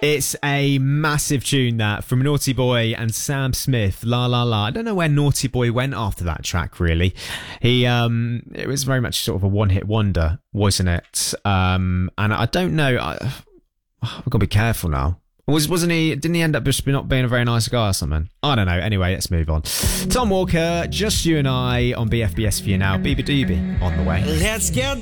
It's a massive tune, that, from Naughty Boy and Sam Smith, La La La. I don't know where Naughty Boy went after that track, really. It was very much sort of a one-hit wonder, wasn't it? And I don't know, I've got to be careful now. Didn't he end up just not being a very nice guy or something? I don't know. Anyway, let's move on. Tom Walker, Just You and I on BFBS for you now. Beaver Doobie on the way. Let's get